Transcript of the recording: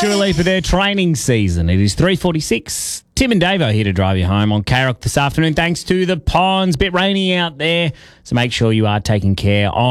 Dua Lipa there, training season. It is 3:46. Tim and Davo here to drive you home on K-Rock this afternoon. Thanks to the ponds. Bit rainy out there, so make sure you are taking care